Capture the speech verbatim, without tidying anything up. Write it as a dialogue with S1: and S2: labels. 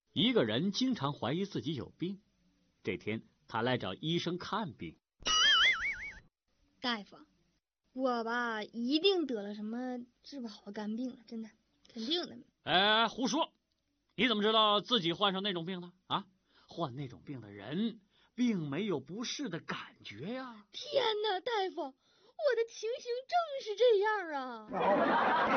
S1: 一个人经常怀疑自己有病，这天他来找医生看病。
S2: 大夫，我吧一定得了什么治不好的肝病了，真的，肯定的。
S1: 哎，胡说！你怎么知道自己患上那种病呢？啊，患那种病的人并没有不适的感觉呀。
S2: 天哪，大夫，我的情形正是这样啊！